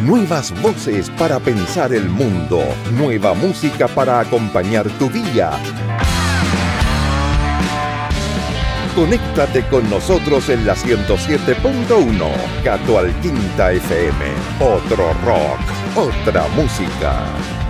Nuevas voces para pensar el mundo. Nueva música para acompañar tu día. Conéctate con nosotros en la 107.1 Cato Alquinta FM. Otro rock, otra música.